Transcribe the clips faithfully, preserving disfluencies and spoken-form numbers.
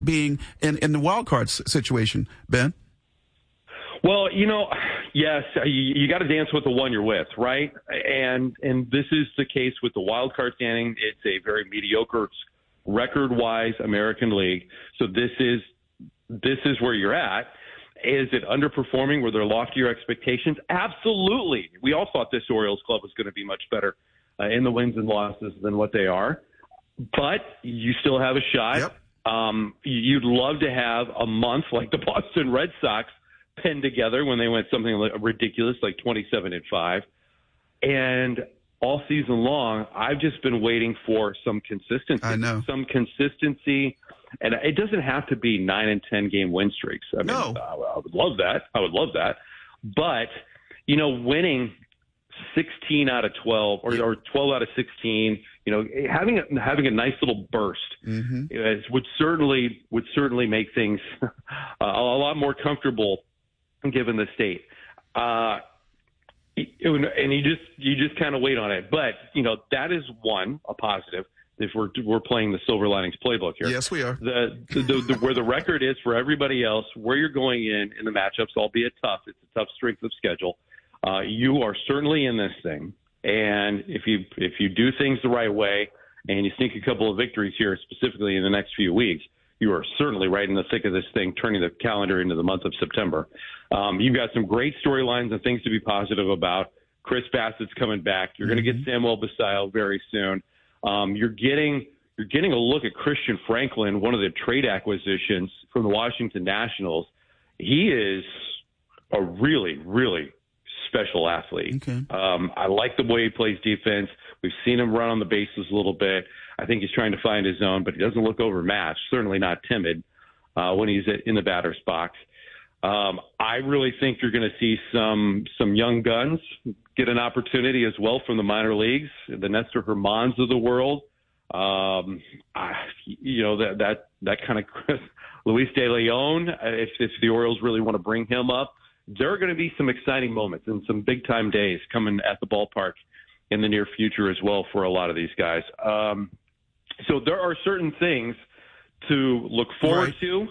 being in, in the wild card situation, Ben? Well, you know, yes, you, you got to dance with the one you're with, right? And and this is the case with the wild card standing. It's a very mediocre, record-wise American League. So this is this is where you're at. Is it underperforming? Were there loftier expectations? Absolutely. We all thought this Orioles club was going to be much better uh, in the wins and losses than what they are. But you still have a shot. Yep. Um, you'd love to have a month like the Boston Red Sox pinned together when they went something like ridiculous like twenty-seven and five. And all season long, I've just been waiting for some consistency. I know. Some consistency. And it doesn't have to be nine and ten game win streaks. I mean, no. I, I would love that. I would love that. But, you know, winning sixteen out of twelve or, or twelve out of sixteen, you know, having a, having a nice little burst mm-hmm. is, would certainly would certainly make things a, a lot more comfortable given the state. Uh, and you just you just kind of wait on it. But, you know, that is one, a positive. If we're we're playing the Silver Linings playbook here. Yes, we are. The, the, the, the where the record is for everybody else, where you're going in in the matchups, albeit tough. It's a tough strength of schedule. Uh, you are certainly in this thing, and if you if you do things the right way and you sneak a couple of victories here, specifically in the next few weeks, you are certainly right in the thick of this thing, turning the calendar into the month of September. Um, you've got some great storylines and things to be positive about. Chris Bassett's coming back. You're mm-hmm. going to get Samuel Basallo very soon. Um, you're getting you're getting a look at Christian Franklin, one of the trade acquisitions from the Washington Nationals. He is a really, really special athlete. Okay. Um, I like the way he plays defense. We've seen him run on the bases a little bit. I think he's trying to find his own, but he doesn't look overmatched, certainly not timid uh, when he's in the batter's box. Um, I really think you're going to see some some young guns get an opportunity as well from the minor leagues, the Nestor Hermans of the world. Um, I, you know, that that that kind of Luis De Leon, if, if the Orioles really want to bring him up, there are going to be some exciting moments and some big-time days coming at the ballpark in the near future as well for a lot of these guys. Um, so there are certain things to look forward right. to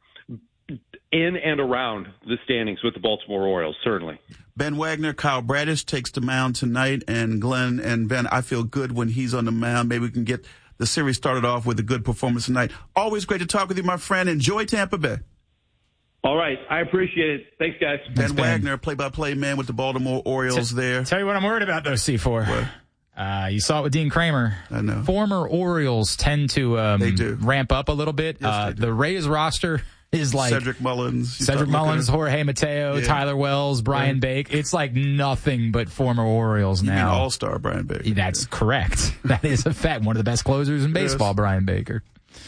in and around the standings with the Baltimore Orioles, certainly. Ben Wagner, Kyle Bradish takes the mound tonight, and Glenn and Ben, I feel good when he's on the mound. Maybe we can get the series started off with a good performance tonight. Always great to talk with you, my friend. Enjoy Tampa Bay. All right. I appreciate it. Thanks, guys. Ben Thanks, Wagner, play-by-play man with the Baltimore Orioles T- there. Tell you what I'm worried about, though, C four. What? Uh, you saw it with Dean Kramer. I know. Former Orioles tend to um, they do. ramp up a little bit. Yes, uh, they do. The Rays roster is like Cedric Mullins. Cedric Mullins, Jorge Mateo, yeah. Tyler Wells, Brian yeah. Bake. It's like nothing but former Orioles you now. Mean all-star Brian Baker. That's correct. That is a fact. One of the best closers in baseball, yes. Brian Baker.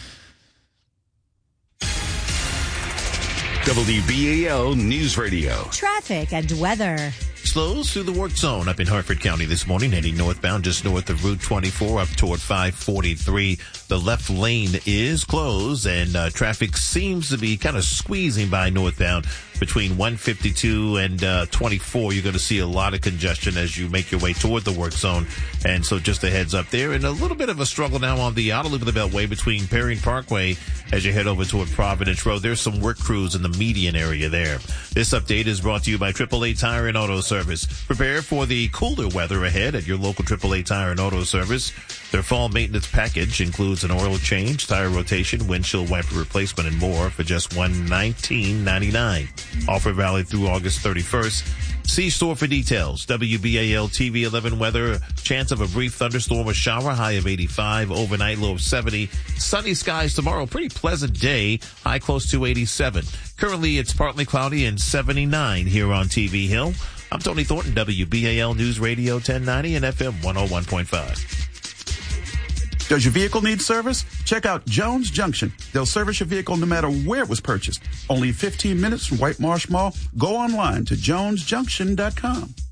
W B A L News Radio. Traffic and weather. Slows through the work zone up in Hartford County this morning, heading northbound just north of Route twenty-four up toward five forty-three. The left lane is closed, and uh, traffic seems to be kind of squeezing by northbound between one fifty-two and uh, twenty-four. You're going to see a lot of congestion as you make your way toward the work zone, and so just a heads up there. And a little bit of a struggle now on the outer loop of the Beltway between Perry and Parkway as you head over toward Providence Road. There's some work crews in the median area there. This update is brought to you by triple A Tire and Auto Service. Prepare for the cooler weather ahead at your local triple A Tire and Auto Service. Their fall maintenance package includes an oil change, tire rotation, windshield wiper replacement, and more for just one hundred nineteen ninety-nine. Offer valid through August thirty-first. See store for details. W B A L T V eleven weather. Chance of a brief thunderstorm or shower. High of eighty-five. Overnight low of seventy. Sunny skies tomorrow. Pretty pleasant day. High close to eighty-seven. Currently it's partly cloudy and seventy-nine here on T V Hill. I'm Tony Thornton, W B A L News Radio ten ninety and F M one oh one point five. Does your vehicle need service? Check out Jones Junction. They'll service your vehicle no matter where it was purchased. Only fifteen minutes from White Marsh Mall. Go online to jones junction dot com.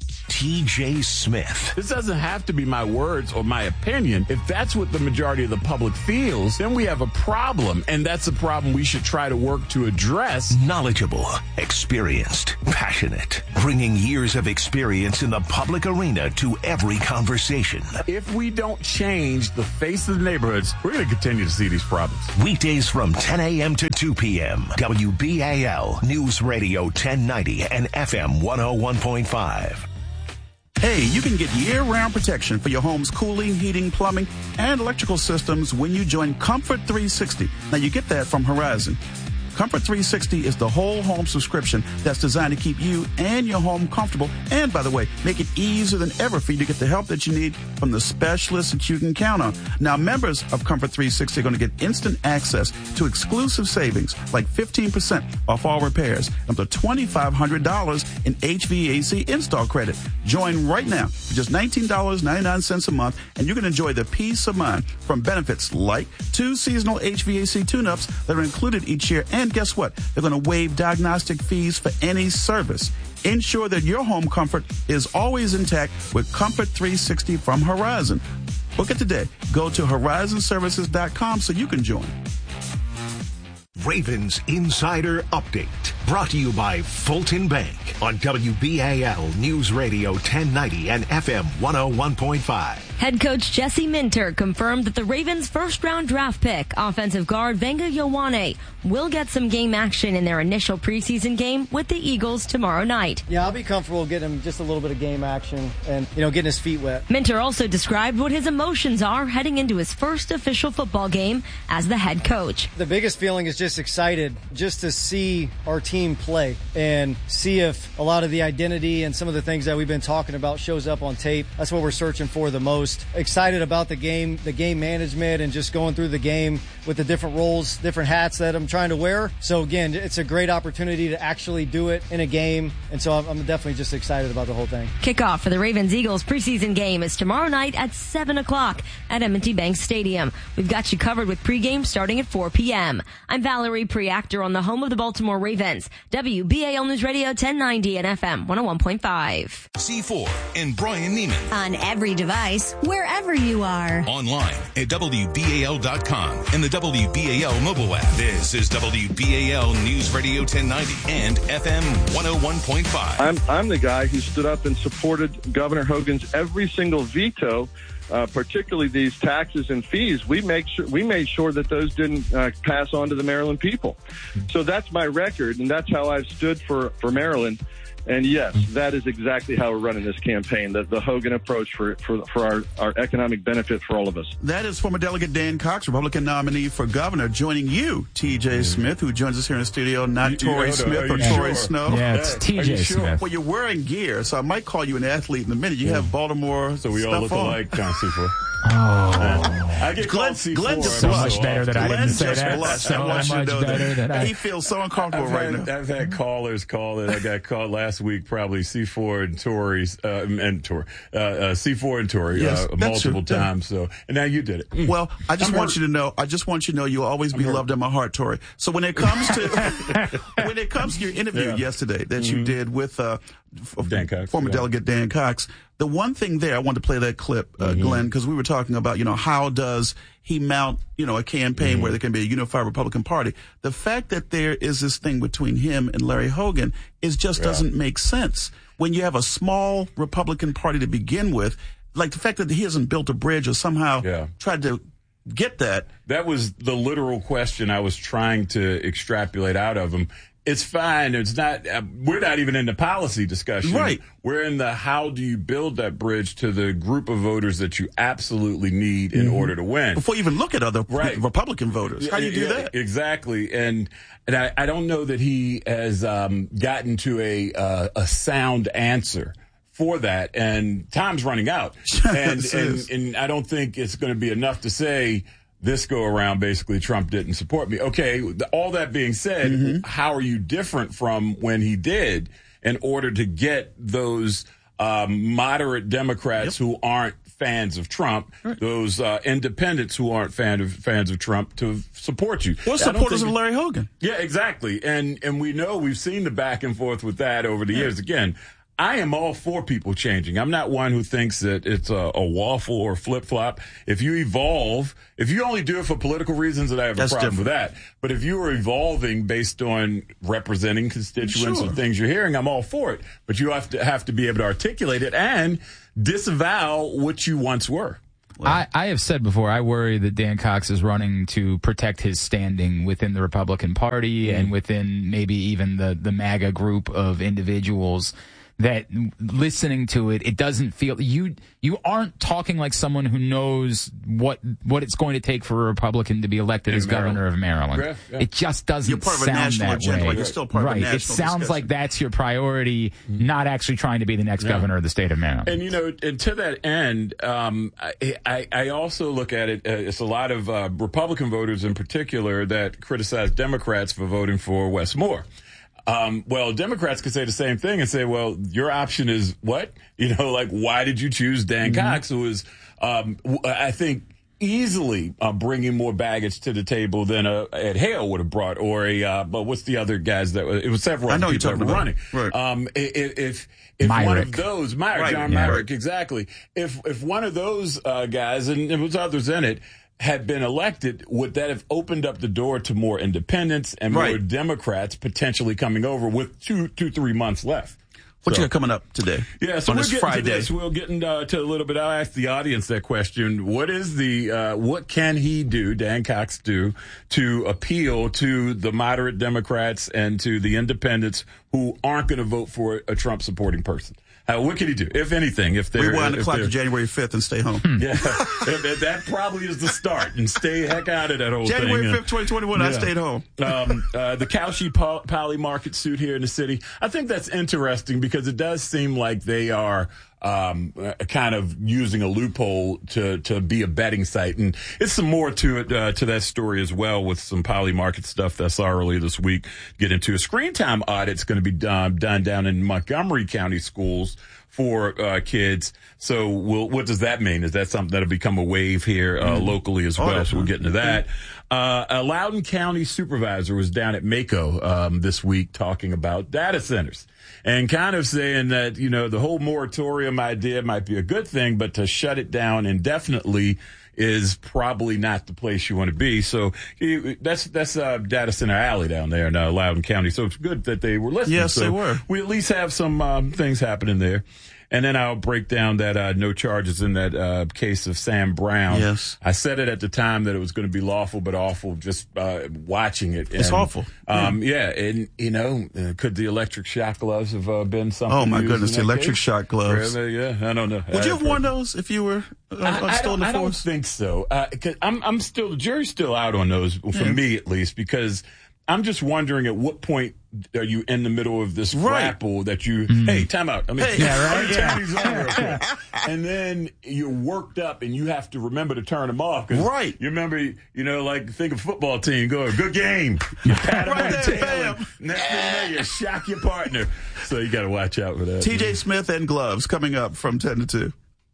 T J Smith. This doesn't have to be my words or my opinion. If that's what the majority of the public feels, then we have a problem, and that's a problem we should try to work to address. Knowledgeable, experienced, passionate, bringing years of experience in the public arena to every conversation. If we don't change the face of the neighborhoods, we're going to continue to see these problems. Weekdays from ten a.m. to two p.m. W B A L News Radio ten ninety and F M one oh one point five. Hey, you can get year-round protection for your home's cooling, heating, plumbing, and electrical systems when you join Comfort three sixty. Now, you get that from Horizon. Comfort three sixty is the whole home subscription that's designed to keep you and your home comfortable and, by the way, make it easier than ever for you to get the help that you need from the specialists that you can count on. Now, members of Comfort three sixty are going to get instant access to exclusive savings like fifteen percent off all repairs and up to twenty-five hundred dollars in H V A C install credit. Join right now for just nineteen dollars and ninety-nine cents a month, and you can enjoy the peace of mind from benefits like two seasonal H V A C tune-ups that are included each year. And guess what? They're going to waive diagnostic fees for any service. Ensure that your home comfort is always intact with Comfort three sixty from Horizon. Book it today. Go to horizon services dot com so you can join. Ravens Insider Update, brought to you by Fulton Bank on W B A L News Radio ten ninety and F M one oh one point five. Head coach Jesse Minter confirmed that the Ravens' first-round draft pick, offensive guard Venga Ioane, will get some game action in their initial preseason game with the Eagles tomorrow night. Yeah, I'll be comfortable getting him just a little bit of game action and, you know, getting his feet wet. Minter also described what his emotions are heading into his first official football game as the head coach. The biggest feeling is just excited just to see our team play and see if a lot of the identity and some of the things that we've been talking about shows up on tape. That's what we're searching for the most. Excited about the game, the game management, and just going through the game with the different roles, different hats that I'm trying to wear. So again, it's a great opportunity to actually do it in a game, and so I'm definitely just excited about the whole thing. Kickoff for the Ravens-Eagles preseason game is tomorrow night at seven o'clock at M and T Bank Stadium. We've got you covered with pregame starting at four p.m. I'm Valerie Preactor on the home of the Baltimore Ravens, W B A L News Radio ten ninety and F M one oh one point five. C four and Brian Neiman. On every device, wherever you are. Online at W B A L dot com and the W B A L mobile app. This is W B A L News Radio ten ninety and F M one oh one point five. I'm, I'm the guy who stood up and supported Governor Hogan's every single veto, uh, particularly these taxes and fees. We make sure we made sure that those didn't uh, pass on to the Maryland people. So that's my record, and that's how I've stood for, for Maryland. And yes, that is exactly how we're running this campaign, the, the Hogan approach for for, for our, our economic benefit for all of us. That is former Delegate Dan Cox, Republican nominee for governor, joining you, T J Smith, who joins us here in the studio, not You- Torrey you- Smith or are you Torrey sure? Snow. Yeah, it's Are T you J sure? Smith. Well, you're wearing gear, so I might call you an athlete in a minute. You have Baltimore So we all stuff look on. alike, John C four. Oh, I get Glenn- called C four. Glenn just so blushed. much better that I Glenn didn't say just that. blushed. So I want you to much know better that. that I... He feels so uncomfortable I've right had, now. I've had callers call it. I got called last week, probably C four and Tory, uh, and Tory, uh, uh, C four and Tory, Yes, uh, that's multiple true. Yeah. times. So, and now you did it. Mm. Well, I just I'm want hurt. you to know. I just want you to know you'll always be hurt. loved in my heart, Tori. So when it comes to when it comes to your interview Yeah. yesterday that you did with uh, f- Dan Cox, former yeah. Delegate Dan Cox, the one thing there I wanted to play that clip, uh, Mm-hmm. Glenn, because we were talking about you know how does he mount you know a campaign Mm-hmm. where there can be a unified Republican Party. The fact that there is this thing between him and Larry Hogan is just doesn't make sense when you have a small Republican Party to begin with. Like the fact that he hasn't built a bridge or somehow Yeah. tried to get that. That was the literal question I was trying to extrapolate out of him. It's fine. It's not, uh, we're not even in the policy discussion. Right. We're in the how do you build that bridge to the group of voters that you absolutely need in order to win. Before you even look at other Right. Republican voters. How do you do Yeah, that? Exactly. And and I, I don't know that he has um, gotten to a uh, a sound answer for that. And time's running out. And, Yes, it and, is. and I don't think it's going to be enough to say this go around, basically, Trump didn't support me. Okay, the, all that being said, Mm-hmm. how are you different from when he did in order to get those um, moderate Democrats Yep. who aren't fans of Trump, those uh, independents who aren't fan of, fans of Trump to support you? Or I don't supporters think of Larry Hogan. Yeah, exactly. And and we know we've seen the back and forth with that over the years. Again, I am all for people changing. I'm not one who thinks that it's a, a waffle or flip flop. If you evolve, if you only do it for political reasons, then I have That's a problem different. with that. But if you are evolving based on representing constituents Sure. and things you're hearing, I'm all for it. But you have to have to be able to articulate it and disavow what you once were. I, I have said before, I worry that Dan Cox is running to protect his standing within the Republican Party mm. and within maybe even the, the MAGA group of individuals that listening to it, it doesn't feel you you aren't talking like someone who knows what what it's going to take for a Republican to be elected In as Maryland. governor of Maryland. Yeah, yeah. It just doesn't You're part of a sound national that agenda. way. Like you're still part right. of a national It sounds discussion. like that's your priority, mm. not actually trying to be the next Yeah. governor of the state of Maryland. And, you know, and to that end, um, I, I, I also look at it, uh, it's a lot of uh, Republican voters in particular that criticize Democrats for voting for Wes Moore. Um, well, Democrats could say the same thing and say, well, your option is what? You know, like, why did you choose Dan mm-hmm. Cox, who is, um, I think, easily uh, bringing more baggage to the table than a Ed Hale would have brought, or a, uh, but what's the other guys that, it was several I know other people that were you're talking running. about. Right. Um, if, if, if Myrick. one of those, Myrick, Right. John Yeah. Myrick, exactly. If, if one of those, uh, guys, and there was others in it, had been elected, would that have opened up the door to more independents and more Right. Democrats potentially coming over with two, two, three months left? What So- you got coming up today? Yeah, so on we're this getting Friday. to this. We'll get into to a little bit. I'll ask the audience that question. What is the, uh, what can he do, Dan Cox do, to appeal to the moderate Democrats and to the independents who aren't going to vote for a Trump supporting person? Uh, what can he do, if anything? If they're Rewind the if clock they're- to January fifth and stay home. Yeah, that probably is the start, and stay heck out of that whole January thing. fifth, twenty twenty-one, I Yeah. stayed home. um, uh, the Cauchy Poly, Poly Market suit here in the city. I think that's interesting because it does seem like they are um, uh, kind of using a loophole to to be a betting site, and it's some more to it uh, to that story as well with some Poly Market stuff that I saw earlier this week. Get into a screen time audit's going to be done, done down in Montgomery County schools for uh, kids. So we'll, what does that mean? Is that something that'll become a wave here uh, mm. locally as Oh, well? that's So we'll get into that. Mm. Uh, a Loudoun County supervisor was down at Mako um, this week talking about data centers and kind of saying that, you know, the whole moratorium idea might be a good thing, but to shut it down indefinitely is probably not the place you want to be. So he, that's that's uh, data center alley down there in uh, Loudoun County. So it's good that they were listening. Yes, so they were. We at least have some um, things happening there. And then I'll break down that uh, no charges in that uh, case of Sam Brown. Yes. I said it at the time that it was going to be lawful but awful just uh, watching it. It's And, awful. Um, yeah. And, you know, uh, could the electric shock gloves have uh, been something? Oh, my used goodness, in the that electric case? shock gloves. Really? Yeah, I don't know. Would you have I- worn those if you were uh, I, I, still in don't, the I don't force? think so. Uh, cause I'm, I'm still, the jury's still out on those, for Yeah. me at least, because I'm just wondering at what point are you in the middle of this Right. grapple that you, Mm. hey, time out. I mean, Hey. Yeah, right? let me Yeah. turn these on real quick. And then you're worked up and you have to remember to turn them off. 'cause Right. You remember, you know, like think of football team, go, good game. You pat them Right on the there, tail. bam. And next thing you know, you shock your partner. So you got to watch out for that. T J Smith and gloves coming up from ten to two.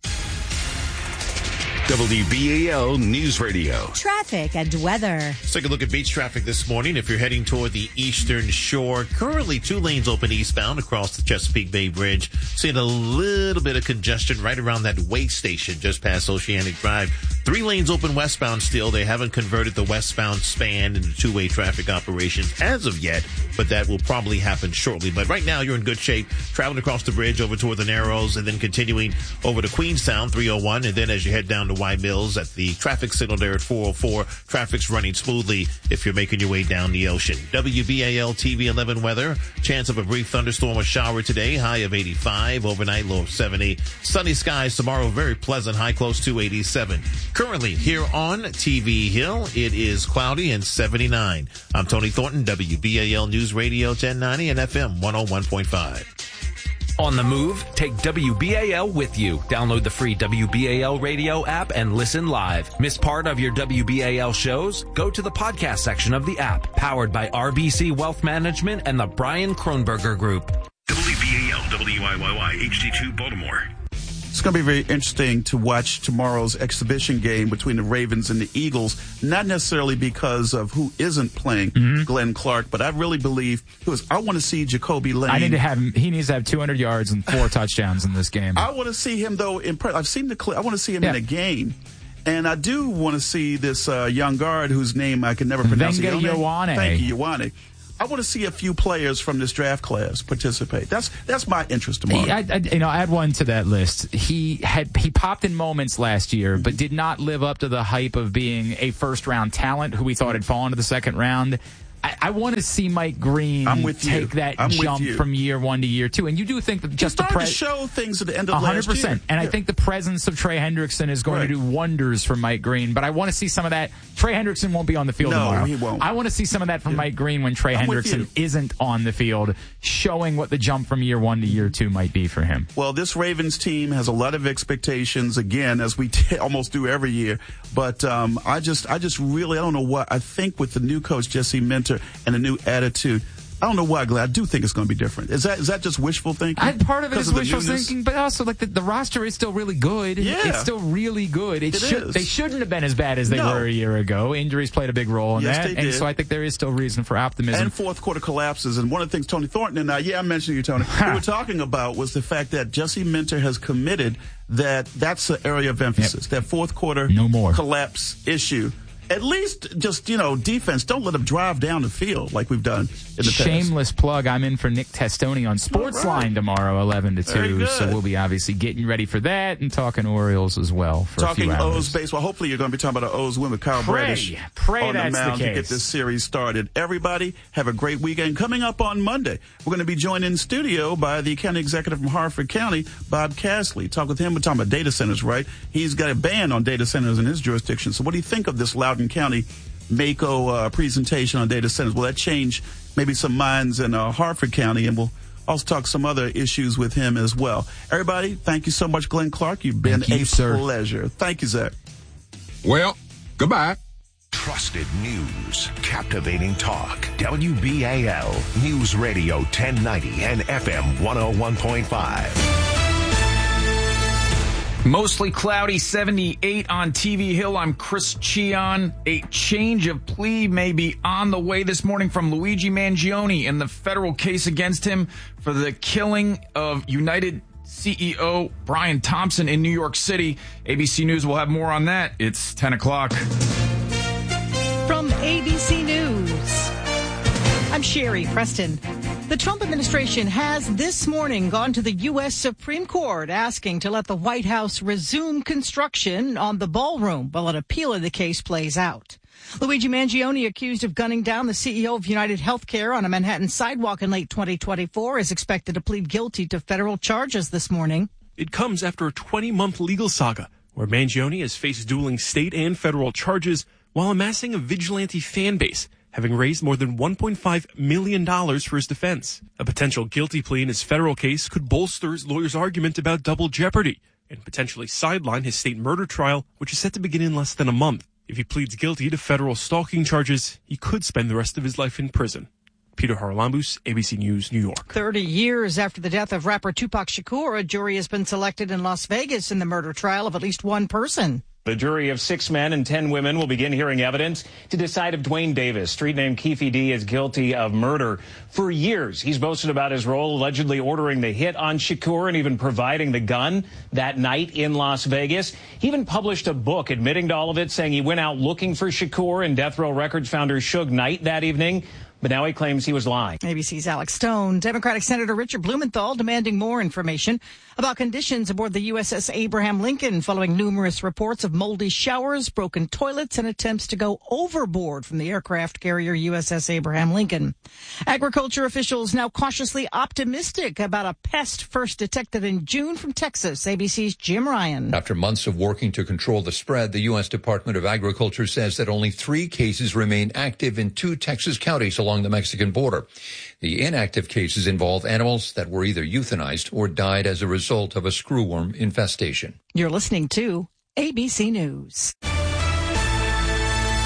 W B A L News Radio. Traffic and weather. Let's take a look at beach traffic this morning. If you're heading toward the eastern shore, currently two lanes open eastbound across the Chesapeake Bay Bridge. Seeing a little bit of congestion right around that way station just past Oceanic Drive. Three lanes open westbound still. They haven't converted the westbound span into two-way traffic operations as of yet, but that will probably happen shortly. But right now, you're in good shape. Traveling across the bridge over toward the Narrows and then continuing over to Queenstown, three oh one. And then as you head down to Y Mills at the traffic signal there at four oh four, traffic's running smoothly if you're making your way down the ocean. W B A L T V eleven weather. Chance of a brief thunderstorm or shower today. High of eighty-five. Overnight low of seventy. Sunny skies tomorrow. Very pleasant. High close to eighty-seven. Currently here on T V Hill, it is cloudy and seventy-nine. I'm Tony Thornton, W B A L News Radio ten ninety and F M one oh one point five. On the move, take W B A L with you. Download the free W B A L radio app and listen live. Miss part of your W B A L shows? Go to the podcast section of the app, powered by R B C Wealth Management and the Brian Kronberger Group. W B A L W I Y Y H D two Baltimore. It's going to be very interesting to watch tomorrow's exhibition game between the Ravens and the Eagles, not necessarily because of who isn't playing mm-hmm. Glenn Clark, but I really believe was, I want to see Jacoby Lane. I need to have him, he needs to have two hundred yards and four touchdowns in this game. I want to see him, though, in, I've seen the clip. I want to see him yeah. in a game. And I do want to see this uh, young guard whose name I can never pronounce. Venga Ioane. Thank you, Ioane. I want to see a few players from this draft class participate. That's that's my interest tomorrow. I, I, you know, add one to that list. He had he popped in moments last year, but did not live up to the hype of being a first round talent who we thought had fallen to the second round. I, I want to see Mike Green I'm with take you. that I'm jump with you. from year one to year two. And you do think that just he the started pre- to show things at the end of one hundred percent. last year. And yeah. I think the presence of Trey Hendrickson is going right. to do wonders for Mike Green. But I want to see some of that. Trey Hendrickson won't be on the field no, tomorrow. he won't. I want to see some of that from yeah. Mike Green when Trey I'm Hendrickson isn't on the field, showing what the jump from year one to year two might be for him. Well, this Ravens team has a lot of expectations, again, as we t- almost do every year. But um, I just, I just really, I don't know what, I think with the new coach, Jesse Minter, and the new attitude, I don't know why, Glenn. I do think it's going to be different. Is that is that just wishful thinking? I, part of it is of wishful thinking, but also like the, the roster is still really good. Yeah. It's still really good. It, it should, is. They shouldn't have been as bad as they no. were a year ago. Injuries played a big role in yes, that, they and did. so I think there is still reason for optimism. And fourth quarter collapses, and one of the things Tony Thornton and I, yeah, I mentioned you, Tony, we were talking about was the fact that Jesse Minter has committed that that's the area of emphasis. Yep. That fourth quarter no more collapse issue. At least just, you know, defense, don't let them drive down the field like we've done in the past. Shameless plug, I'm in for Nick Testoni on Sportsline right. tomorrow, eleven to two. So we'll be obviously getting ready for that and talking Orioles as well for talking a few hours. O's baseball. Hopefully you're going to be talking about the O's win with Kyle pray, Bradish pray on that's the mound the to get this series started. Everybody, have a great weekend. Coming up on Monday, we're going to be joined in studio by the county executive from Harford County, Bob Castley. Talk with him. We're talking about data centers, right? He's got a ban on data centers in his jurisdiction. So what do you think of this Loudoun County Mako uh, presentation on data centers? Will that change maybe some minds in uh, Harford County? And we'll also talk some other issues with him as well. Everybody, thank you so much, Glenn Clark. You've been thank you, a sir. pleasure. Thank you, Zach. Well, goodbye. Trusted news, captivating talk. W B A L News Radio ten ninety and F M one oh one point five. Mostly cloudy, seventy-eight on T V Hill. I'm Chris Cheon. A change of plea may be on the way this morning from Luigi Mangione in the federal case against him for the killing of United C E O Brian Thompson in New York City. A B C News will have more on that. It's ten o'clock. From A B C News, I'm Sherry Preston. The Trump administration has this morning gone to the U S Supreme Court asking to let the White House resume construction on the ballroom while an appeal of the case plays out. Luigi Mangione, accused of gunning down the C E O of United Healthcare on a Manhattan sidewalk in late twenty twenty-four, is expected to plead guilty to federal charges this morning. It comes after a twenty-month legal saga where Mangione has faced dueling state and federal charges while amassing a vigilante fan base, having raised more than one point five million dollars for his defense. A potential guilty plea in his federal case could bolster his lawyer's argument about double jeopardy and potentially sideline his state murder trial, which is set to begin in less than a month. If he pleads guilty to federal stalking charges, he could spend the rest of his life in prison. Peter Haralambous, A B C News, New York. Thirty years after the death of rapper Tupac Shakur, a jury has been selected in Las Vegas in the murder trial of at least one person. The jury of six men and ten women will begin hearing evidence to decide if Dwayne Davis, street name Keefe D, is guilty of murder. For years, he's boasted about his role allegedly ordering the hit on Shakur and even providing the gun that night in Las Vegas. He even published a book admitting to all of it, saying he went out looking for Shakur and Death Row Records founder Suge Knight that evening. But now he claims he was lying. A B C's Alex Stone. Democratic Senator Richard Blumenthal demanding more information about conditions aboard the U S S Abraham Lincoln following numerous reports of moldy showers, broken toilets, and attempts to go overboard from the aircraft carrier U S S Abraham Lincoln. Agriculture officials now cautiously optimistic about a pest first detected in June from Texas. A B C's Jim Ryan. After months of working to control the spread, the U S Department of Agriculture says that only three cases remain active in two Texas counties along the Mexican border. The inactive cases involve animals that were either euthanized or died as a result of a screwworm infestation. You're listening to A B C News.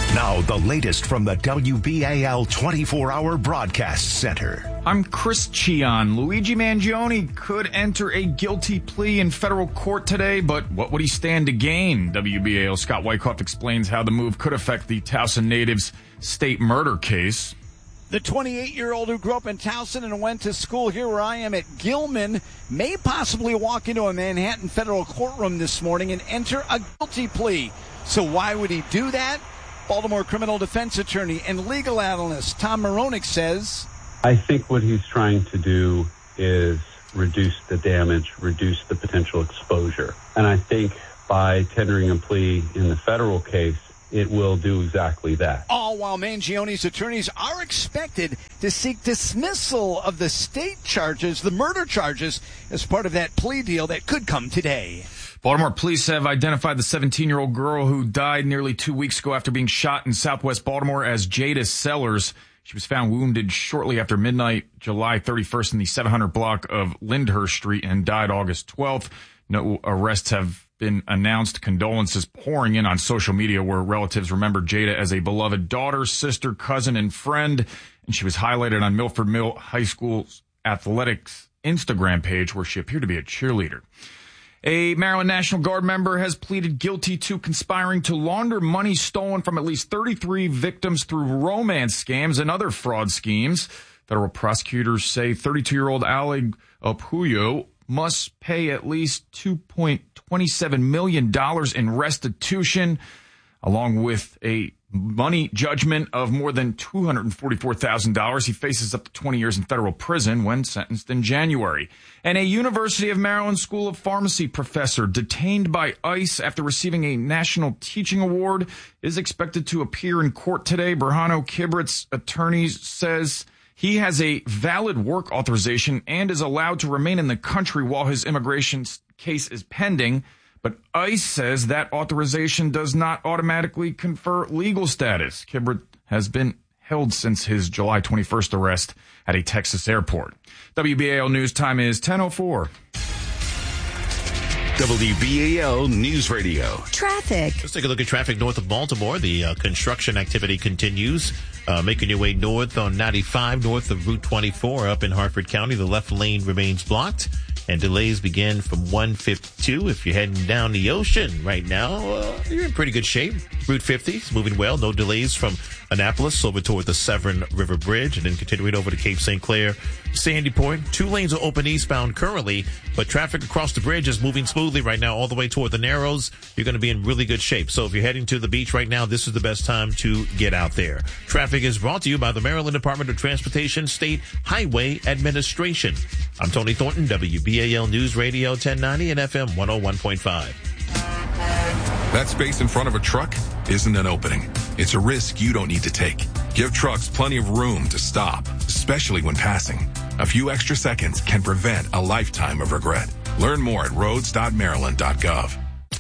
Now, the latest from the W B A L twenty-four hour Broadcast Center. I'm Chris Cheon. Luigi Mangione could enter a guilty plea in federal court today, but what would he stand to gain? W B A L Scott Wyckoff explains how the move could affect the Towson native's state murder case. The twenty-eight-year-old who grew up in Towson and went to school here where I am at Gilman may possibly walk into a Manhattan federal courtroom this morning and enter a guilty plea. So why would he do that? Baltimore criminal defense attorney and legal analyst Tom Moronic says, I think what he's trying to do is reduce the damage, reduce the potential exposure. And I think by tendering a plea in the federal case, it will do exactly that. All while Mangione's attorneys are expected to seek dismissal of the state charges, the murder charges, as part of that plea deal that could come today. Baltimore police have identified the seventeen-year-old girl who died nearly two weeks ago after being shot in southwest Baltimore as Jada Sellers. She was found wounded shortly after midnight, July thirty-first, in the seven hundred block of Lyndhurst Street and died August twelfth. No arrests have been announced. Condolences pouring in on social media where relatives remembered Jada as a beloved daughter, sister, cousin, and friend. And she was highlighted on Milford Mill High School's athletics Instagram page where she appeared to be a cheerleader. A Maryland National Guard member has pleaded guilty to conspiring to launder money stolen from at least thirty-three victims through romance scams and other fraud schemes. Federal prosecutors say thirty-two-year-old Ali Opuyo must pay at least two point two seven million dollars in restitution, along with a money judgment of more than two hundred forty-four thousand dollars. He faces up to twenty years in federal prison when sentenced in January. And a University of Maryland School of Pharmacy professor detained by ICE after receiving a National Teaching Award is expected to appear in court today. Berhano Kibrit's attorneys says he has a valid work authorization and is allowed to remain in the country while his immigration case is pending. But ICE says that authorization does not automatically confer legal status. Kibrit has been held since his July twenty-first arrest at a Texas airport. W B A L News time is ten oh four. W B A L News Radio. Traffic. Let's take a look at traffic north of Baltimore. The uh, construction activity continues. Uh, making your way north on ninety-five, north of Route twenty-four up in Hartford County. The left lane remains blocked. And delays begin from one fifty-two. If you're heading down the ocean right now, uh, you're in pretty good shape. Route fifty is moving well. No delays from Annapolis over toward the Severn River Bridge and then continuing over to Cape Saint Clair, Sandy Point. Two lanes are open eastbound currently, but traffic across the bridge is moving smoothly right now all the way toward the Narrows. You're going to be in really good shape. So if you're heading to the beach right now, this is the best time to get out there. Traffic is brought to you by the Maryland Department of Transportation State Highway Administration. I'm Tony Thornton, W B A L News Radio ten ninety and F M one oh one point five. That space in front of a truck isn't an opening. It's a risk you don't need to take. Give trucks plenty of room to stop, especially when passing. A few extra seconds can prevent a lifetime of regret. Learn more at roads dot maryland dot gov.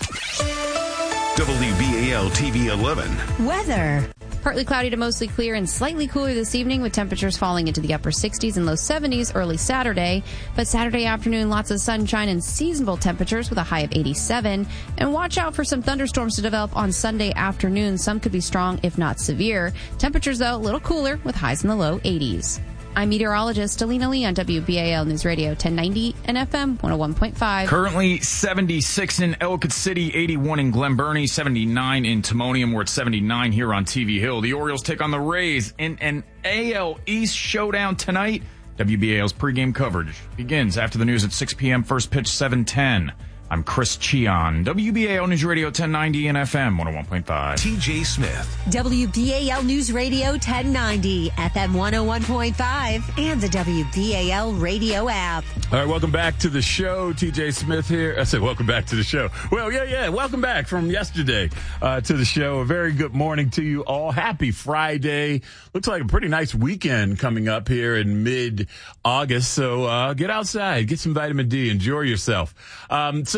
W B A L T V eleven. Weather. Partly cloudy to mostly clear and slightly cooler this evening with temperatures falling into the upper sixties and low seventies early Saturday. But Saturday afternoon, lots of sunshine and seasonable temperatures with a high of eighty-seven. And watch out for some thunderstorms to develop on Sunday afternoon. Some could be strong, if not severe. Temperatures, though, a little cooler with highs in the low eighties. I'm meteorologist Alina Lee on W B A L News Radio ten ninety and F M one oh one point five. Currently seventy-six in Ellicott City, eighty-one in Glen Burnie, seventy-nine in Timonium. We're at seventy-nine here on T V Hill. The Orioles take on the Rays in an A L East showdown tonight. W B A L's pregame coverage begins after the news at six p.m. First pitch seven ten. I'm Chris Cheon, W B A L News Radio ten ninety and F M one oh one point five. T J Smith. W B A L News Radio ten ninety, F M one oh one point five, and the W B A L radio app. All right, welcome back to the show. T J Smith here. I said welcome back to the show. Well, yeah, yeah, welcome back from yesterday uh, to the show. A very good morning to you all. Happy Friday. Looks like a pretty nice weekend coming up here in mid-August. So uh, get outside, get some vitamin D, enjoy yourself. Um, so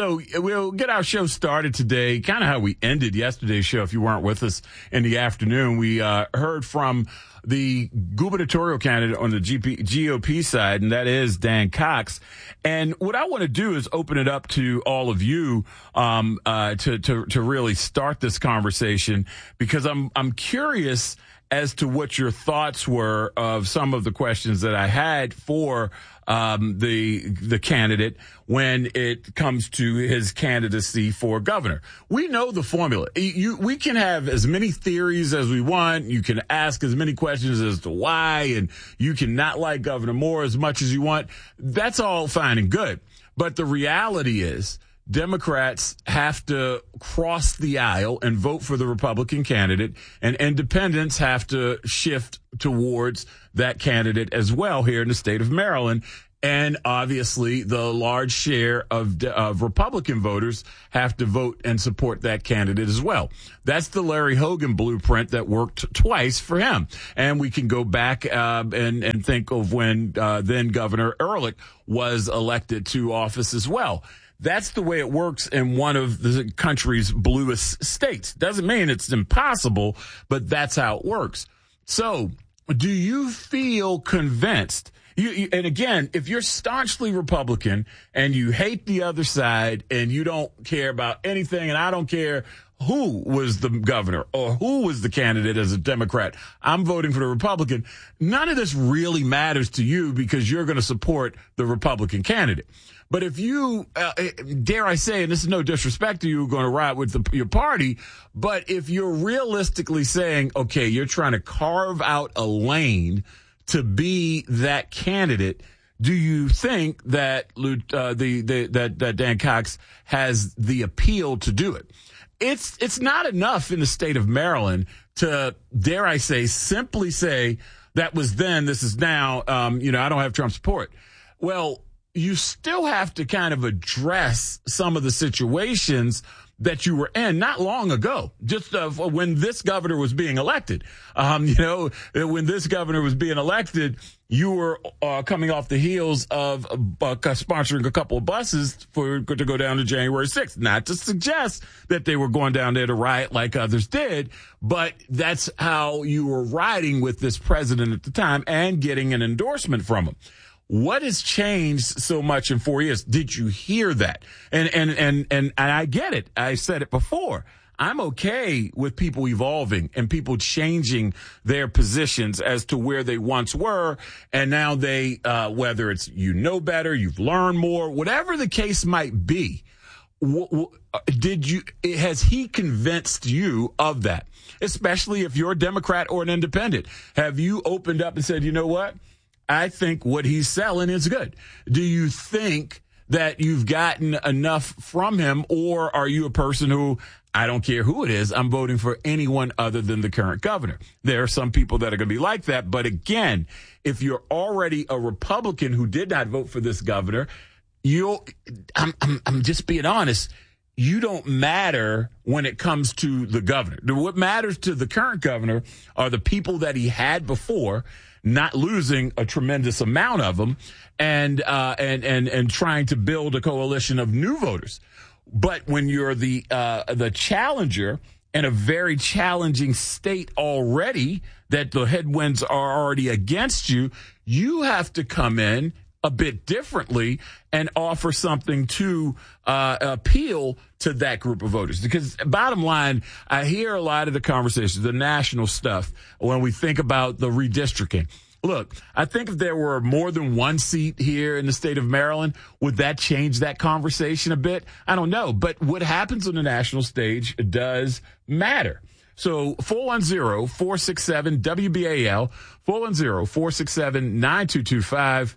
So we'll get our show started today, kind of how we ended yesterday's show. If you weren't with us in the afternoon, we uh, heard from the gubernatorial candidate on the G P, G O P side, and that is Dan Cox. And what I want to do is open it up to all of you um, uh, to, to to really start this conversation, because I'm I'm curious as to what your thoughts were of some of the questions that I had for um, the the candidate when it comes to his candidacy for governor. We know the formula. You, we can have as many theories as we want. You can ask as many questions as to why, and you can not like Governor Moore as much as you want. That's all fine and good. But the reality is, Democrats have to cross the aisle and vote for the Republican candidate, and independents have to shift towards that candidate as well here in the state of Maryland. And obviously, the large share of, of Republican voters have to vote and support that candidate as well. That's the Larry Hogan blueprint that worked twice for him. And we can go back uh, and, and think of when uh, then Governor Ehrlich was elected to office as well. That's the way it works in one of the country's bluest states. Doesn't mean it's impossible, but that's how it works. So do you feel convinced? You, you, and again, if you're staunchly Republican and you hate the other side and you don't care about anything, and I don't care who was the governor or who was the candidate as a Democrat, I'm voting for the Republican. None of this really matters to you because you're going to support the Republican candidate. But if you, uh, dare I say, and this is no disrespect to you, going to ride with the, your party, but if you're realistically saying, okay, you're trying to carve out a lane to be that candidate, do you think that uh, the, the that, that Dan Cox has the appeal to do it? It's it's not enough in the state of Maryland to, dare I say, simply say that was then, this is now. Um, you know, I don't have Trump support. Well, you still have to kind of address some of the situations that you were in not long ago, just uh, when this governor was being elected. Um, you know, when this governor was being elected, you were uh, coming off the heels of uh, sponsoring a couple of buses for to go down to January sixth. Not to suggest that they were going down there to riot like others did, but that's how you were riding with this president at the time and getting an endorsement from him. What has changed so much in four years? Did you hear that? And, and, and, and, and I get it. I said it before. I'm okay with people evolving and people changing their positions as to where they once were. And now they, uh, whether it's, you know, better, you've learned more, whatever the case might be. W- w- did you, has he convinced you of that? Especially if you're a Democrat or an independent. Have you opened up and said, you know what? I think what he's selling is good. Do you think that you've gotten enough from him, or are you a person who, I don't care who it is, I'm voting for anyone other than the current governor? There are some people that are going to be like that. But again, if you're already a Republican who did not vote for this governor, you'll, I'm, I'm, I'm just being honest, you don't matter when it comes to the governor. What matters to the current governor are the people that he had before, not losing a tremendous amount of them, and uh, and and and trying to build a coalition of new voters. But when you're the uh, the challenger in a very challenging state already, that the headwinds are already against you, you have to come in a bit differently and offer something to uh, appeal to that group of voters. Because bottom line, I hear a lot of the conversations, the national stuff, when we think about the redistricting. Look, I think if there were more than one seat here in the state of Maryland, would that change that conversation a bit? I don't know. But what happens on the national stage does matter. So four one zero, four six seven, W B A L, four one zero, four six seven, nine two two five.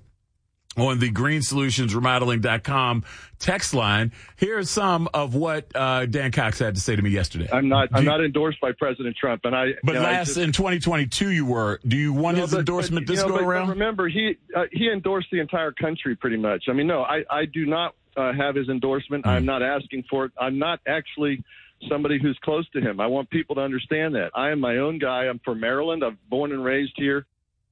On the green solutions remodeling dot com text line. Here's some of what uh, Dan Cox had to say to me yesterday. I'm not. Do I'm you, not endorsed by President Trump, and I. But you know, last I just, in twenty twenty-two, you were. Do you want no, his but, endorsement but, this know, go but, around? But remember, he uh, he endorsed the entire country pretty much. I mean, no, I I do not uh, have his endorsement. Mm. I'm not asking for it. I'm not actually somebody who's close to him. I want people to understand that. I am my own guy. I'm from Maryland. I'm born and raised here.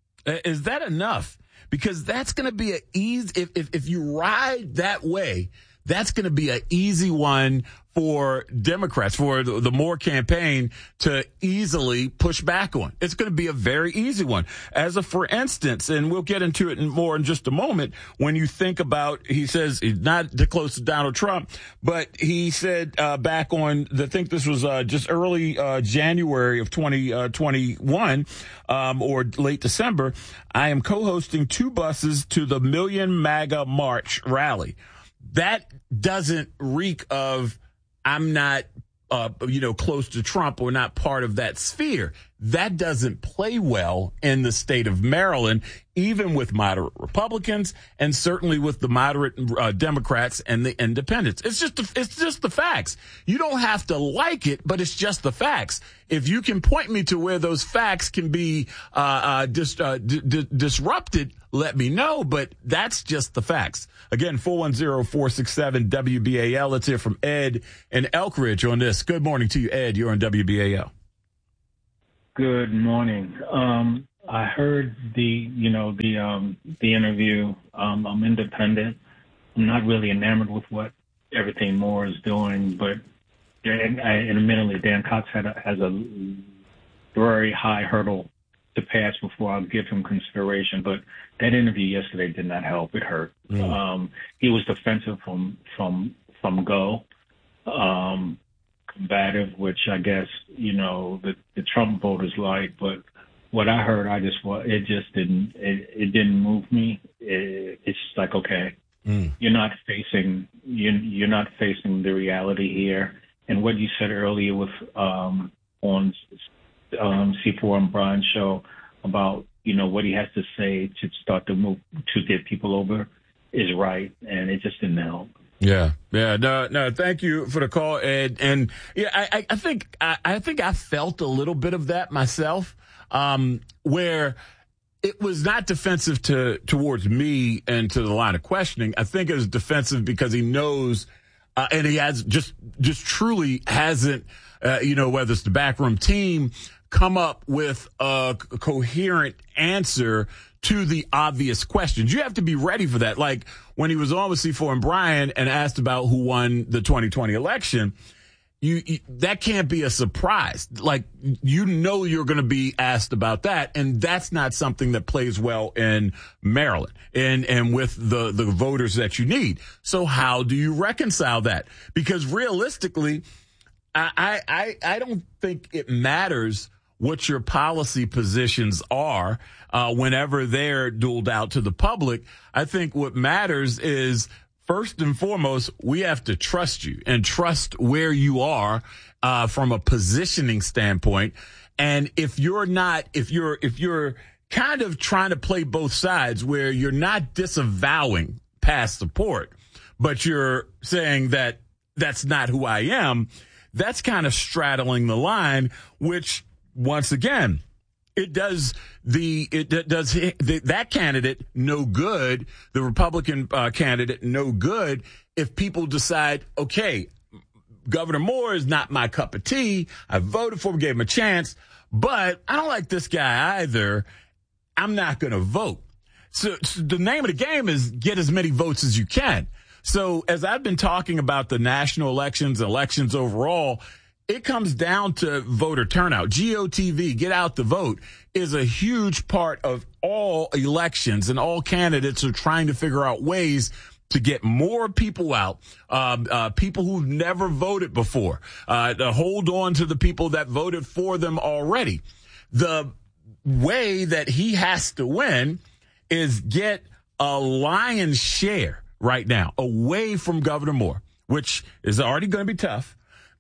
Is that enough? Because that's going to be a easy, if, if, if you ride that way, that's going to be an easy one for Democrats, for the, the Moore campaign to easily push back on. It's going to be a very easy one. As a, for instance, and we'll get into it more in just a moment, when you think about, he says he's not too close to Donald Trump, but he said uh, back on, I think this was uh, just early uh, January of twenty twenty-one um, or late December, I am co-hosting two buses to the Million MAGA March rally. That doesn't reek of I'm not, uh, you know, close to Trump or not part of that sphere. That doesn't play well in the state of Maryland, even with moderate Republicans and certainly with the moderate uh, Democrats and the independents. It's just, the, it's just the facts. You don't have to like it, but it's just the facts. If you can point me to where those facts can be uh, uh, dis- uh, d- d- disrupted, let me know, but that's just the facts. Again, four one zero, four six seven, W B A L. Let's hear from Ed in Elkridge on this. Good morning to you, Ed. You're on W B A L. Good morning. Um, I heard the, you know, the um, the interview. Um, I'm independent. I'm not really enamored with what everything Moore is doing, but and, I, admittedly, Dan Cox had a, has a very high hurdle to pass before I'll give him consideration. But that interview yesterday did not help. It hurt. Mm. Um, he was defensive from from from go. Um, combative, which I guess, you know, the, the Trump voters like, but what I heard, I just, it just didn't, it, it didn't move me. It, it's just like, okay, mm. you're not facing, you're, you're not facing the reality here. And what you said earlier with, um, on, um, C four and Brian's show about, you know, what he has to say to start to move, to get people over is right. And it just didn't help. Yeah, yeah, no, no. Thank you for the call, Ed. And yeah, I, I think, I, I think I felt a little bit of that myself, um, where it was not defensive to towards me and to the line of questioning. I think it was defensive because he knows, uh, and he has just, just truly hasn't, uh, you know, whether it's the backroom team, come up with a coherent answer to the obvious questions. You have to be ready for that. Like when he was on with C four and Brian and asked about who won the twenty twenty election, you, you that can't be a surprise. Like, you know, you're going to be asked about that. And that's not something that plays well in Maryland and, and with the, the voters that you need. So how do you reconcile that? Because realistically, I, I, I don't think it matters what your policy positions are uh, whenever they're doled out to the public. I think what matters is, first and foremost, we have to trust you and trust where you are uh, from a positioning standpoint. And if you're not, if you're, if you're kind of trying to play both sides where you're not disavowing past support, but you're saying that that's not who I am, that's kind of straddling the line, which, once again, it does the it does the, that candidate no good, the Republican uh, candidate no good, if people decide, okay, Governor Moore is not my cup of tea. I voted for him, gave him a chance, but I don't like this guy either. I'm not going to vote. So, so the name of the game is get as many votes as you can. So as I've been talking about the national elections, elections overall, it comes down to voter turnout. G O T V, get out the vote, is a huge part of all elections, and all candidates are trying to figure out ways to get more people out, um, uh, people who've never voted before, uh, to hold on to the people that voted for them already. The way that he has to win is get a lion's share right now away from Governor Moore, which is already going to be tough.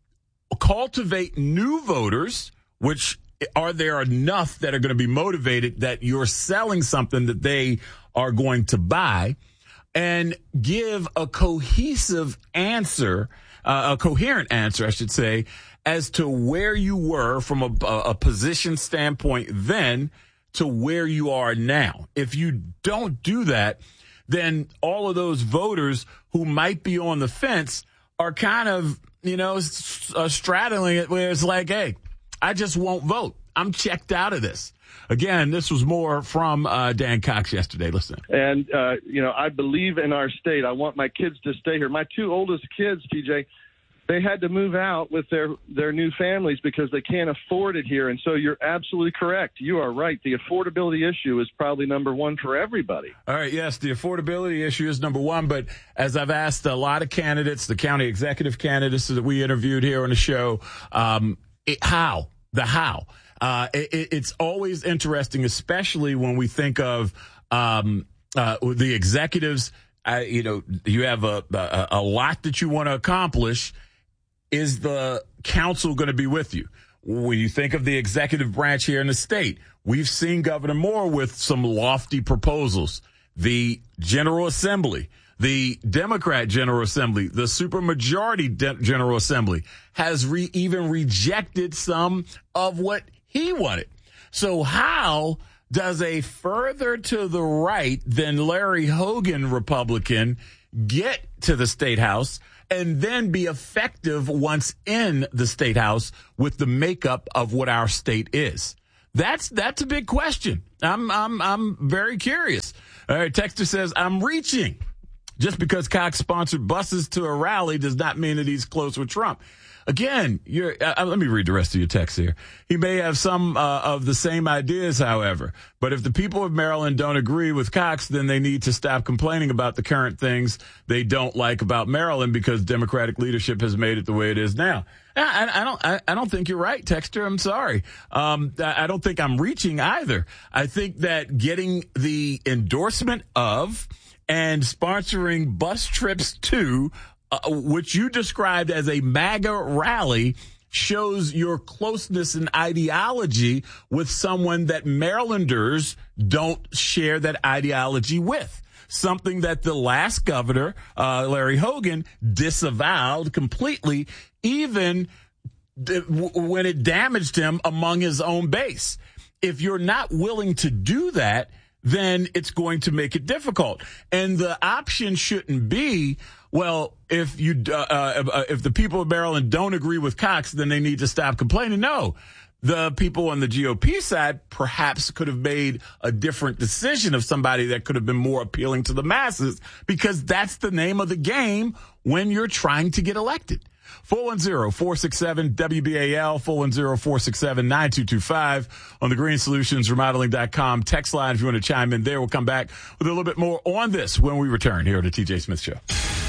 Cultivate new voters, which are there enough that are going to be motivated that you're selling something that they are going to buy, and give a cohesive answer, uh, a coherent answer, I should say, as to where you were from a, a position standpoint then to where you are now. If you don't do that, then all of those voters who might be on the fence are kind of, you know, uh, straddling it where it's like, hey, I just won't vote. I'm checked out of this. Again, this was more from uh, Dan Cox yesterday. Listen. And, uh, you know, I believe in our state. I want my kids to stay here. My two oldest kids, T J, they had to move out with their, their new families because they can't afford it here. And so you're absolutely correct. You are right. The affordability issue is probably number one for everybody. All right. Yes, the affordability issue is number one. But as I've asked a lot of candidates, the county executive candidates that we interviewed here on the show, um, it, how? The how. Uh, it, it's always interesting, especially when we think of um, uh, the executives. Uh, you know, you have a, a, a lot that you want to accomplish. Is the council going to be with you? When you think of the executive branch here in the state, we've seen Governor Moore with some lofty proposals. The General Assembly, the Democrat General Assembly, the supermajority De- General Assembly has re- even rejected some of what he wanted. So how does a further to the right than Larry Hogan Republican get to the State House and then be effective once in the State House with the makeup of what our state is? That's that's a big question. I'm I'm I'm very curious. All right, Texter says, I'm reaching. Just because Cox sponsored buses to a rally does not mean that he's close with Trump. Again, you're, uh, let me read the rest of your text here. He may have some uh, of the same ideas, however, but if the people of Maryland don't agree with Cox, then they need to stop complaining about the current things they don't like about Maryland because Democratic leadership has made it the way it is now. I, I don't. I, I don't think you're right, Texter. I'm sorry. Um, I, I don't think I'm reaching either. I think that getting the endorsement of and sponsoring bus trips to, uh, which you described as a MAGA rally, shows your closeness and ideology with someone that Marylanders don't share that ideology with. Something that the last governor, uh, Larry Hogan, disavowed completely, even th- w- when it damaged him among his own base. If you're not willing to do that, then it's going to make it difficult. And the option shouldn't be, well, if you uh, uh, if the people of Maryland don't agree with Cox, then they need to stop complaining. No. The people on the G O P side perhaps could have made a different decision of somebody that could have been more appealing to the masses, because that's the name of the game when you're trying to get elected. four one zero, four six seven, W B A L, four one zero, four six seven, nine two two five on the green solutions remodeling dot com text line if you want to chime in there. We'll come back with a little bit more on this when we return here at the T J Smith Show.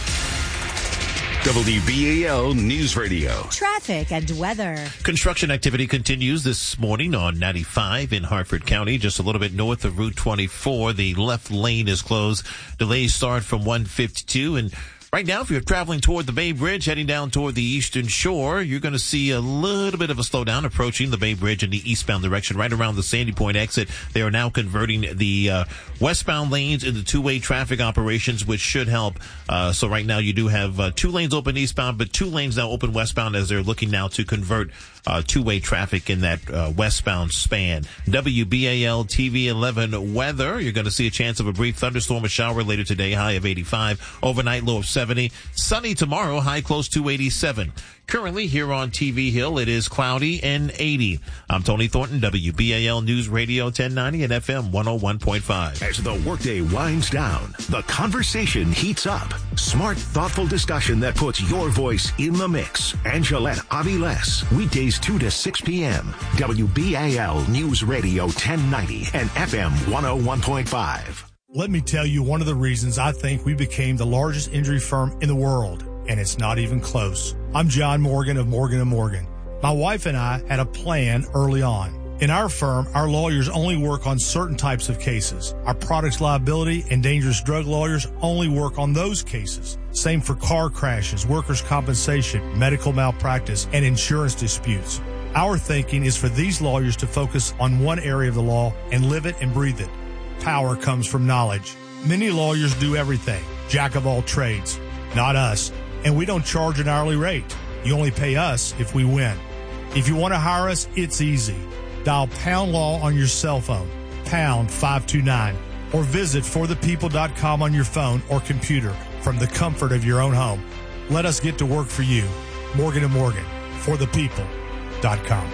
W B A L News Radio. Traffic and weather. Construction activity continues this morning on ninety-five in Hartford County, just a little bit north of Route twenty-four. The left lane is closed. Delays start from one fifty-two, and right now, if you're traveling toward the Bay Bridge, heading down toward the Eastern Shore, you're going to see a little bit of a slowdown approaching the Bay Bridge in the eastbound direction. Right around the Sandy Point exit, they are now converting the uh, westbound lanes into two-way traffic operations, which should help. Uh, so right now, you do have uh, two lanes open eastbound, but two lanes now open westbound as they're looking now to convert uh, two-way traffic in that uh, westbound span. W B A L T V eleven weather. You're going to see a chance of a brief thunderstorm or shower later today, high of eighty-five. Overnight, low of seventy. Sunny tomorrow, high close to eighty-seven. Currently here on T V Hill, it is cloudy and eighty. I'm Tony Thornton, W B A L News Radio ten ninety and F M one oh one point five. As the workday winds down, the conversation heats up. Smart, thoughtful discussion that puts your voice in the mix. Angelette Aviles, weekdays two to six p.m. W B A L News Radio ten ninety and F M one oh one point five. Let me tell you one of the reasons I think we became the largest injury firm in the world, and it's not even close. I'm John Morgan of Morgan and Morgan. My wife and I had a plan early on. In our firm, our lawyers only work on certain types of cases. Our products liability and dangerous drug lawyers only work on those cases. Same for car crashes, workers' compensation, medical malpractice, and insurance disputes. Our thinking is for these lawyers to focus on one area of the law and live it and breathe it. Power comes from knowledge. Many lawyers do everything, jack of all trades. Not us. And we don't charge an hourly rate. You only pay us if we win. If you want to hire us, it's easy. Dial Pound Law on your cell phone, pound five two nine, or visit for the people dot com on your phone or computer from the comfort of your own home. Let us get to work for you. Morgan and Morgan, for the people dot com.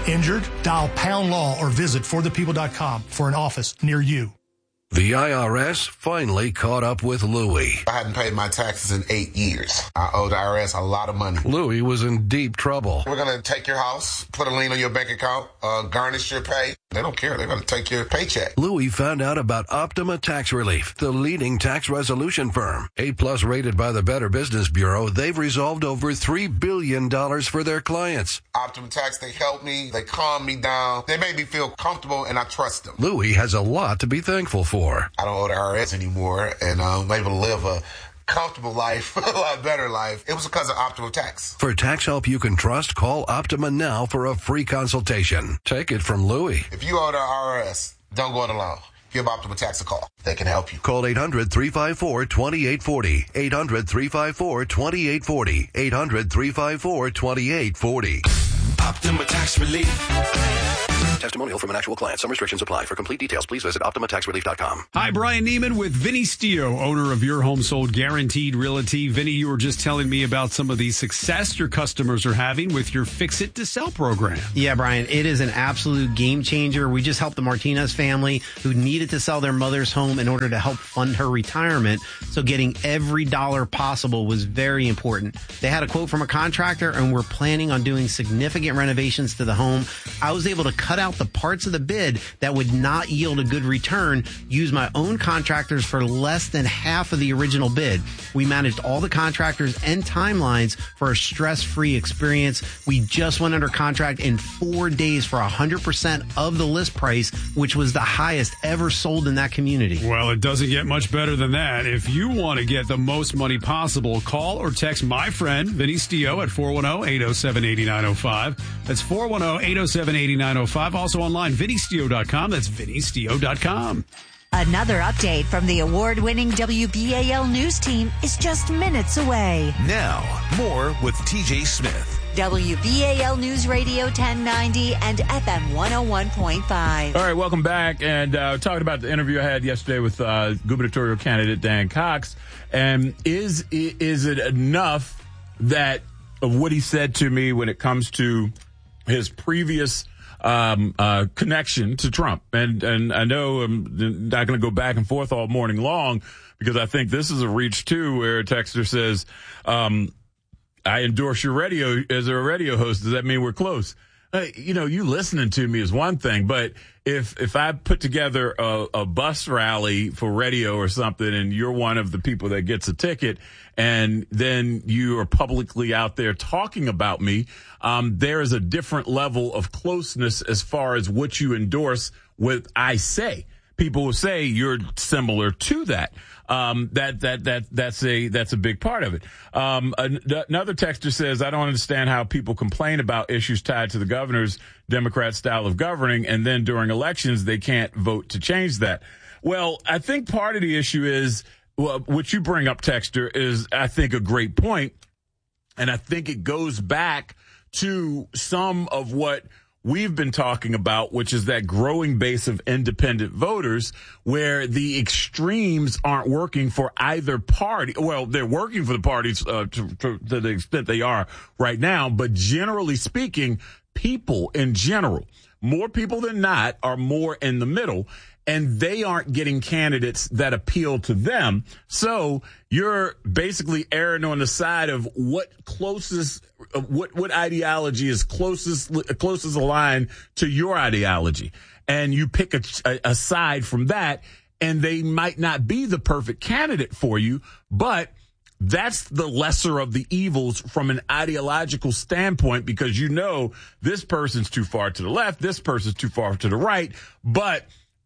Injured? Dial pound law or visit for the people dot com for an office near you. The I R S finally caught up with Louie. I hadn't paid my taxes in eight years. I owe the I R S a lot of money. Louie was in deep trouble. We're going to take your house, put a lien on your bank account, uh, garnish your pay. They don't care. They're going to take your paycheck. Louie found out about Optima Tax Relief, the leading tax resolution firm. A-plus rated by the Better Business Bureau, they've resolved over three billion dollars for their clients. Optima Tax, they help me. They calm me down. They make me feel comfortable, and I trust them. Louie has a lot to be thankful for. I don't owe the I R S anymore, and uh, I'm able to live a comfortable life, a lot better life. It was because of Optima Tax. For tax help you can trust, call Optima now for a free consultation. Take it from Louie. If you owe the I R S, don't go it alone. Give Optima Tax a call. They can help you. Call eight hundred, three five four, two eight four zero. eight hundred, three five four, two eight four zero. eight hundred, three five four, two eight four zero. Optima Tax Relief. Testimonial from an actual client. Some restrictions apply. For complete details, please visit Optima Tax Relief dot com. Hi, Brian Neiman with Vinny Stio, owner of Your Home Sold Guaranteed Realty. Vinny, you were just telling me about some of the success your customers are having with your Fix It to Sell program. Yeah, Brian, it is an absolute game changer. We just helped the Martinez family who needed to sell their mother's home in order to help fund her retirement. So getting every dollar possible was very important. They had a quote from a contractor and we're planning on doing significant renovations to the home. I was able to cut out the parts of the bid that would not yield a good return, use my own contractors for less than half of the original bid. We managed all the contractors and timelines for a stress-free experience. We just went under contract in four days for one hundred percent of the list price, which was the highest ever sold in that community. Well, it doesn't get much better than that. If you want to get the most money possible, call or text my friend, Vinny Stio, at four one zero, eight zero seven, eight nine zero five. That's four one zero, eight zero seven, eight nine zero five. Also online, vinny stio dot com. That's vinny stio dot com. Another update from the award-winning W B A L News team is just minutes away. Now, more with T J Smith. W B A L News Radio ten ninety and F M one oh one point five. All right, welcome back. And uh, talking about the interview I had yesterday with uh, gubernatorial candidate Dan Cox. And is is it enough that of what he said to me when it comes to his previous um, uh, connection to Trump? And and I know I'm not going to go back and forth all morning long because I think this is a reach too, where a texter says, um, I endorse your radio as a radio host. Does that mean we're close? Uh, you know, you listening to me is one thing, but if if I put together a, a bus rally for radio or something and you're one of the people that gets a ticket and then you are publicly out there talking about me, um, there is a different level of closeness as far as what you endorse with I say. People will say you're similar to that. Um, that, that, that, that's a, that's a big part of it. Um, another texter says, I don't understand how people complain about issues tied to the governor's Democrat style of governing. And then during elections, they can't vote to change that. Well, I think part of the issue is, well, what you bring up, texter, is I think a great point. And I think it goes back to some of what we've been talking about, which is that growing base of independent voters where the extremes aren't working for either party. Well, they're working for the parties uh, to, to, to the extent they are right now. But generally speaking, people in general, more people than not, are more in the middle. And they aren't getting candidates that appeal to them. So you're basically erring on the side of what closest, uh, what, what ideology is closest, closest aligned to your ideology. And you pick a, a, a side from that, and they might not be the perfect candidate for you, but that's the lesser of the evils from an ideological standpoint, because you know this person's too far to the left, this person's too far to the right, but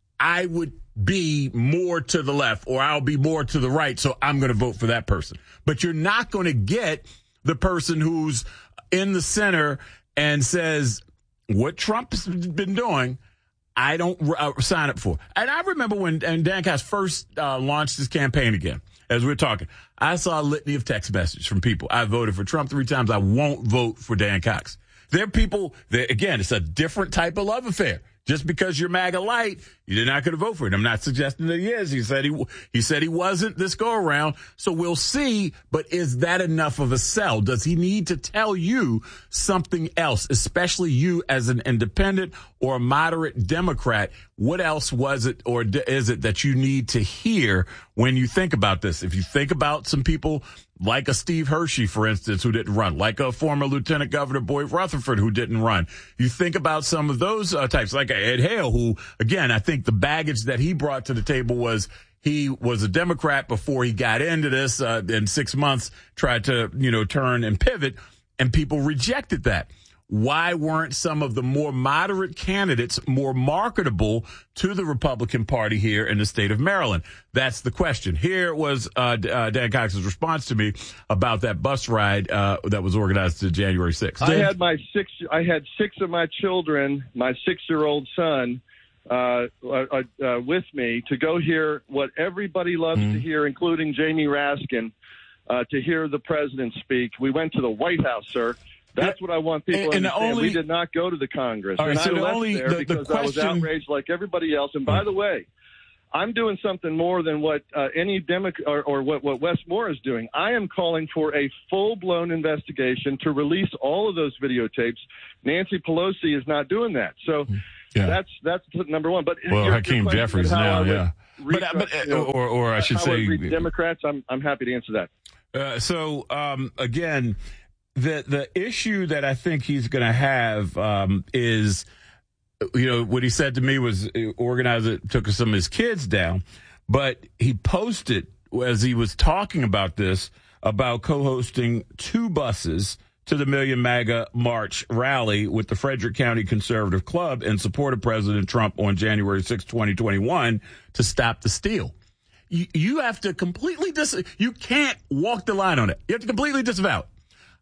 I would be more to the left or I'll be more to the right, so I'm going to vote for that person. But you're not going to get the person who's in the center and says, what Trump's been doing, I don't uh, sign up for. And I remember when and Dan Cox first uh, launched his campaign again, as we we're talking, I saw a litany of text messages from people. I voted for Trump three times. I won't vote for Dan Cox. There are people that, again, it's a different type of love affair. Just because you're MAGA light, you're not going to vote for it. I'm not suggesting that he is. He said he he said he wasn't this go around. So we'll see. But is that enough of a sell? Does he need to tell you something else, especially you as an independent or a moderate Democrat? What else was it or is it that you need to hear when you think about this? If you think about some people like a Steve Hershey, for instance, who didn't run, like a former Lieutenant Governor Boyd Rutherford who didn't run. You think about some of those uh, types, like Ed Hale, who, again, I think the baggage that he brought to the table was he was a Democrat before he got into this, uh, in six months tried to, you know, turn and pivot, and people rejected that. Why weren't some of the more moderate candidates more marketable to the Republican Party here in the state of Maryland? That's the question. Here was uh, uh, Dan Cox's response to me about that bus ride uh, that was organized to January sixth. I had my six. I had six of my children, my six-year-old son, uh, uh, uh, with me to go hear what everybody loves mm-hmm. to hear, including Jamie Raskin, uh, to hear the president speak. We went to the White House, sir. That's what I want people and, and to understand. Only, we did not go to the Congress. Right, and so I the left only, there the, because the question, I was outraged like everybody else. And by the way, I'm doing something more than what uh, any Democrat or, or what, what Wes Moore is doing. I am calling for a full-blown investigation to release all of those videotapes. Nancy Pelosi is not doing that. So yeah. that's that's number one. But well, your, Hakeem your Jeffries now, yeah. Reach, but, but, you know, or, or I should say, Democrats. I'm I'm happy to answer that. Uh, so um, again. The the issue that I think he's going to have um, is, you know, what he said to me was organizer took some of his kids down, but he posted as he was talking about this about co-hosting two buses to the Million MAGA March rally with the Frederick County Conservative Club in support of President Trump on January sixth, twenty twenty-one to stop the steal. You, you have to completely dis. You can't walk the line on it. You have to completely disavow it.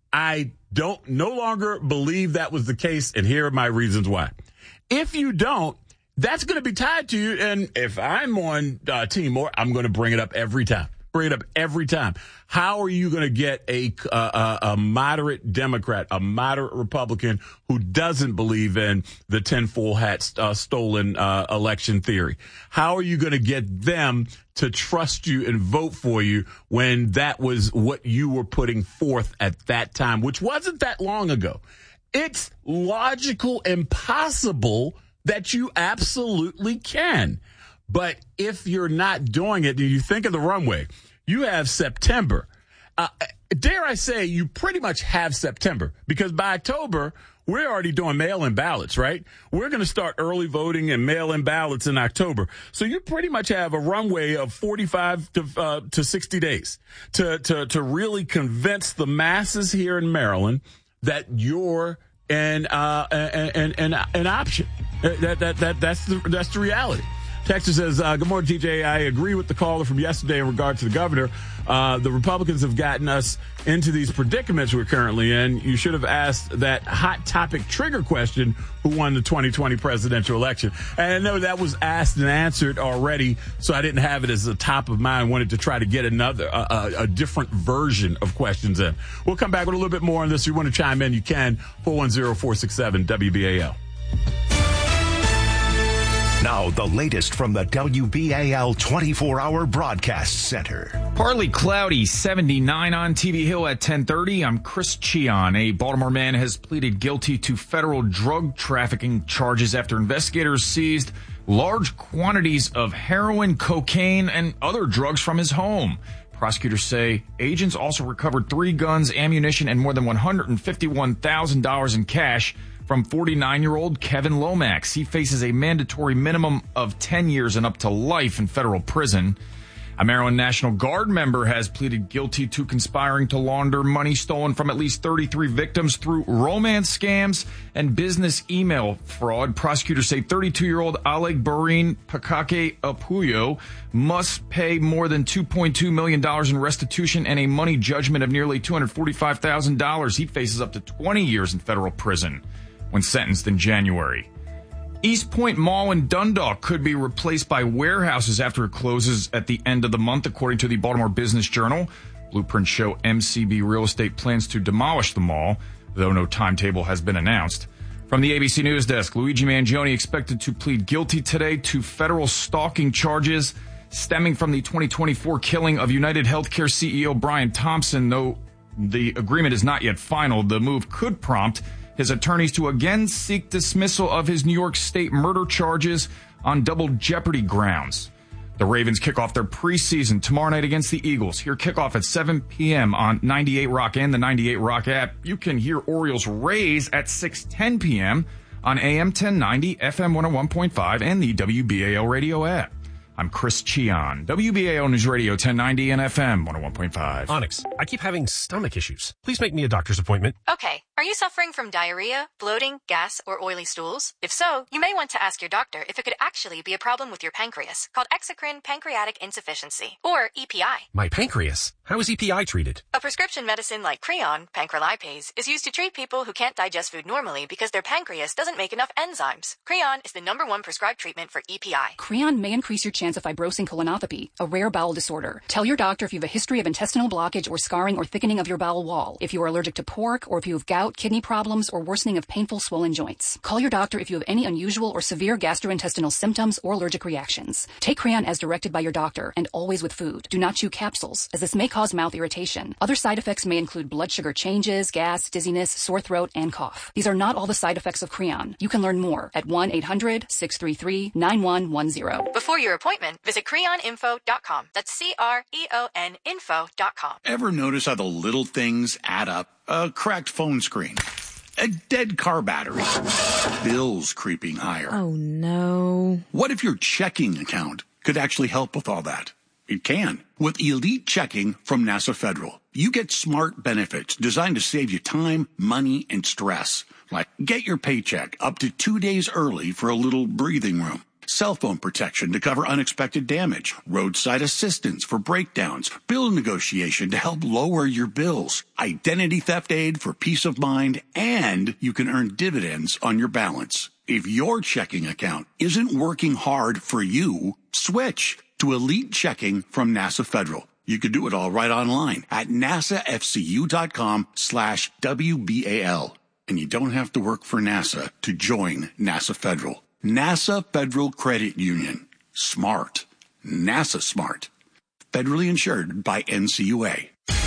I don't no longer believe that was the case, and here are my reasons why. If you don't, that's going to be tied to you, and if I'm on uh, Team Moore, I'm going to bring it up every time. Bring it up every time. How are you going to get a, uh, a moderate Democrat, a moderate Republican who doesn't believe in the tinfoil hat uh, stolen uh, election theory? How are you going to get them to trust you and vote for you when that was what you were putting forth at that time, which wasn't that long ago? It's logical and possible that you absolutely can. But if you're not doing it, you think of the runway. You have September. Uh, dare I say you pretty much have September because by October, we're already doing mail-in ballots, right? We're going to start early voting and mail-in ballots in October. So you pretty much have a runway of forty-five to, uh, to sixty days to, to, to really convince the masses here in Maryland that you're an, uh, an, an, an option. That, that, that, that's the, that's the reality. Texas says, uh, good morning, T J. I agree with the caller from yesterday in regard to the governor. Uh, the Republicans have gotten us into these predicaments we're currently in. You should have asked that hot topic trigger question, who won the twenty twenty presidential election? And I know that was asked and answered already, so I didn't have it as a top of mind. I wanted to try to get another, uh, a different version of questions in. We'll come back with a little bit more on this. If you want to chime in, you can. four one zero, four six seven, W B A L. Now, the latest from the W B A L twenty-four hour Broadcast Center. Partly cloudy, seventy-nine on T V Hill at ten thirty. I'm Chris Cheon. A Baltimore man has pleaded guilty to federal drug trafficking charges after investigators seized large quantities of heroin, cocaine, and other drugs from his home. Prosecutors say agents also recovered three guns, ammunition, and more than one hundred fifty-one thousand dollars in cash from forty-nine-year-old Kevin Lomax. He faces a mandatory minimum of ten years and up to life in federal prison. A Maryland National Guard member has pleaded guilty to conspiring to launder money stolen from at least thirty-three victims through romance scams and business email fraud. Prosecutors say thirty-two-year-old Oleg Barin Pakake Apuyo must pay more than two point two million dollars in restitution and a money judgment of nearly two hundred forty-five thousand dollars. He faces up to twenty years in federal prison when sentenced in January. East Point Mall in Dundalk could be replaced by warehouses after it closes at the end of the month, according to the Baltimore Business Journal. Blueprints show M C B Real Estate plans to demolish the mall, though no timetable has been announced. From the A B C News Desk, Luigi Mangione expected to plead guilty today to federal stalking charges stemming from the twenty twenty-four killing of United Healthcare C E O Brian Thompson. Though the agreement is not yet final, the move could prompt his attorneys to again seek dismissal of his New York State murder charges on double jeopardy grounds. The Ravens kick off their preseason tomorrow night against the Eagles. Hear kickoff at seven p.m. on ninety-eight Rock and the ninety-eight Rock app. You can hear Orioles Rays at six ten p.m. on A M ten ninety, F M one oh one point five, and the W B A L radio app. I'm Chris Chion, W B A L News Radio ten ninety and F M one oh one point five. Onyx, I keep having stomach issues. Please make me a doctor's appointment. Okay. Are you suffering from diarrhea, bloating, gas, or oily stools? If so, you may want to ask your doctor if it could actually be a problem with your pancreas, called exocrine pancreatic insufficiency, or E P I. My pancreas? How is E P I treated? A prescription medicine like Creon, pancrelipase, is used to treat people who can't digest food normally because their pancreas doesn't make enough enzymes. Creon is the number one prescribed treatment for E P I. Creon may increase your chance of fibrosing colonopathy, a rare bowel disorder. Tell your doctor if you have a history of intestinal blockage or scarring or thickening of your bowel wall, if you are allergic to pork, or if you have gout, kidney problems, or worsening of painful swollen joints. Call your doctor if you have any unusual or severe gastrointestinal symptoms or allergic reactions. Take Creon as directed by your doctor and always with food. Do not chew capsules, as this may cause mouth irritation. Other side effects may include blood sugar changes, gas, dizziness, sore throat, and cough. These are not all the side effects of Creon. You can learn more at one eight hundred six three three nine one one zero. Before your appointment, visit creon info dot com. That's C R E O N info dot com. Ever notice how the little things add up? A cracked phone screen, a dead car battery, bills creeping higher. Oh, no. What if your checking account could actually help with all that? It can. With Elite Checking from NASA Federal, you get smart benefits designed to save you time, money, and stress. Like get your paycheck up to two days early for a little breathing room. Cell phone protection to cover unexpected damage, roadside assistance for breakdowns, bill negotiation to help lower your bills, identity theft aid for peace of mind, and you can earn dividends on your balance. If your checking account isn't working hard for you, switch to Elite Checking from NASA Federal. You can do it all right online at nasafcu.com slash WBAL. And you don't have to work for NASA to join NASA Federal. NASA Federal Credit Union. Smart. NASA smart. Federally insured by N C U A.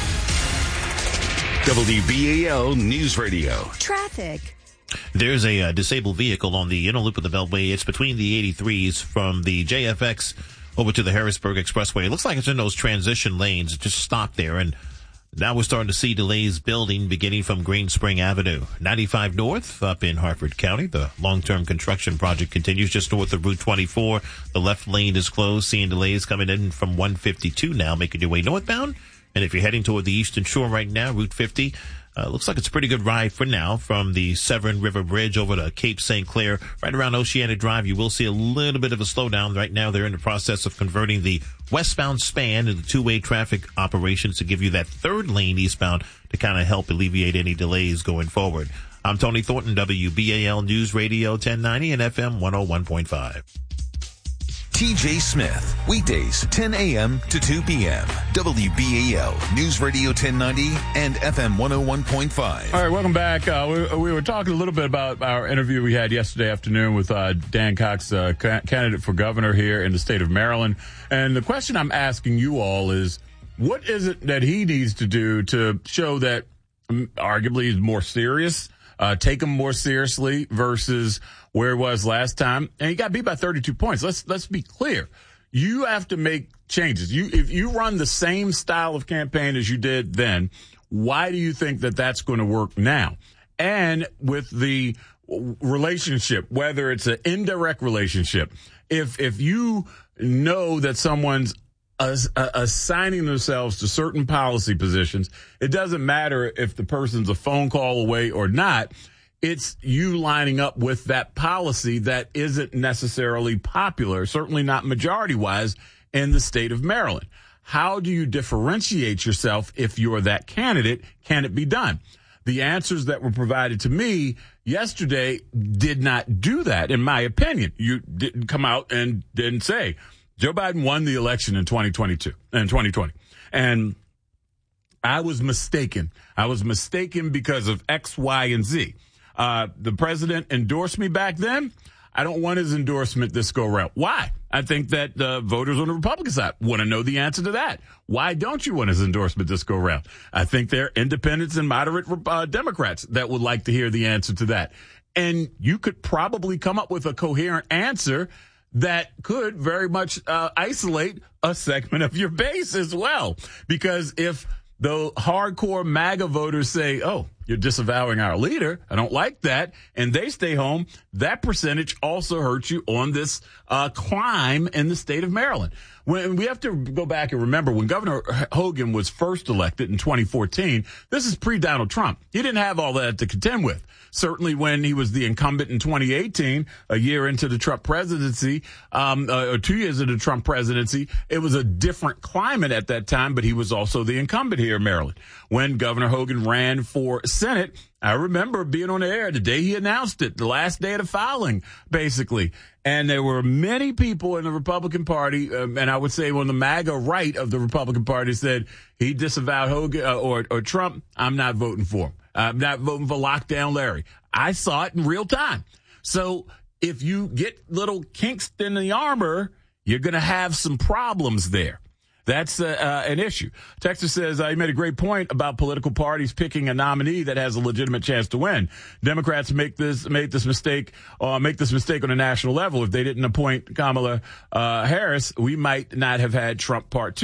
W B A L News Radio. Traffic. There's a uh, disabled vehicle on the inner loop of the Beltway. It's between the eighty-threes from the J F X over to the Harrisburg Expressway. It looks like it's in those transition lanes. It just stopped there, and now we're starting to see delays building beginning from Green Spring Avenue. ninety-five North up in Harford County. The long-term construction project continues just north of Route twenty-four. The left lane is closed. Seeing delays coming in from one fifty-two now, making your way northbound. And if you're heading toward the Eastern Shore right now, Route fifty, uh, looks like it's a pretty good ride for now from the Severn River Bridge over to Cape Saint Clair. Right around Oceanic Drive, you will see a little bit of a slowdown. Right now, they're in the process of converting the westbound span into two-way traffic operations to give you that third lane eastbound to kind of help alleviate any delays going forward. I'm Tony Thornton, W B A L News Radio ten ninety and F M one oh one point five. T J Smith, weekdays ten a.m. to two p.m. W B A L News Radio ten ninety and F M one oh one point five. All right, welcome back. Uh, we, we were talking a little bit about our interview we had yesterday afternoon with uh, Dan Cox, uh, ca- candidate for governor here in the state of Maryland. And the question I'm asking you all is, what is it that he needs to do to show that um, arguably is more serious, uh, take him more seriously versus where it was last time? And he got beat by thirty-two points. Let's let's be clear. You have to make changes. You if you run the same style of campaign as you did then, why do you think that that's going to work now? And with the relationship, whether it's an indirect relationship, if if you know that someone's As, uh, assigning themselves to certain policy positions, it doesn't matter if the person's a phone call away or not. It's you lining up with that policy that isn't necessarily popular, certainly not majority-wise, in the state of Maryland. How do you differentiate yourself if you're that candidate? Can it be done? The answers that were provided to me yesterday did not do that, in my opinion. You didn't come out and didn't say, Joe Biden won the election in twenty twenty-two, in twenty twenty. And I was mistaken. I was mistaken because of X, Y, and Z. Uh, the president endorsed me back then. I don't want his endorsement this go around. Why? I think that the uh, voters on the Republican side want to know the answer to that. Why don't you want his endorsement this go around? I think there are independents and moderate uh, Democrats that would like to hear the answer to that. And you could probably come up with a coherent answer that could very much uh, isolate a segment of your base as well. Because if the hardcore MAGA voters say, oh, you're disavowing our leader, I don't like that, and they stay home, that percentage also hurts you on this uh, climb in the state of Maryland. When we have to go back and remember when Governor Hogan was first elected in twenty fourteen, this is pre-Donald Trump. He didn't have all that to contend with. Certainly when he was the incumbent in twenty eighteen, a year into the Trump presidency, um, uh, or two years into the Trump presidency, it was a different climate at that time, but he was also the incumbent here in Maryland. When Governor Hogan ran for Senate, I remember being on the air the day he announced it, the last day of the filing, basically. And there were many people in the Republican Party, um, and I would say on the MAGA right of the Republican Party said he disavowed Hogan uh, or, or Trump. I'm not voting for him. I'm not voting for Lockdown Larry. I saw it in real time. So if you get little kinks in the armor, you're going to have some problems there. That's uh, uh, an issue. Texas says, uh, you made a great point about political parties picking a nominee that has a legitimate chance to win. Democrats make this, make this mistake, uh, make this mistake on a national level. If they didn't appoint Kamala uh, Harris, we might not have had Trump part two.